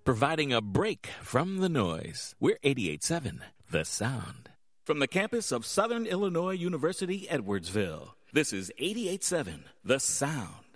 providing a break from the noise. We're 88.7 The Sound. From the campus of Southern Illinois University, Edwardsville, this is 88.7 The Sound.